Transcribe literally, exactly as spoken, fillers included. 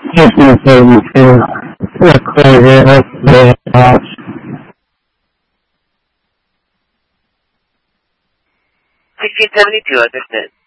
fifteen seventy-two. Look clear, hopefully it helps. sixteen seventy-two, understood.